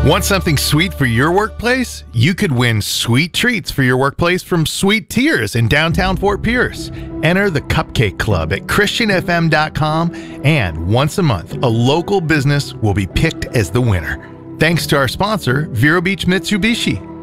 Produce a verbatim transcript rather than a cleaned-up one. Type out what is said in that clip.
Want something sweet for your workplace? You could win sweet treats for your workplace from Sweet Tears in downtown Fort Pierce. Enter the Cupcake Club at Christian F M dot com, and once a month, a local business will be picked as the winner. Thanks to our sponsor, Vero Beach Mitsubishi.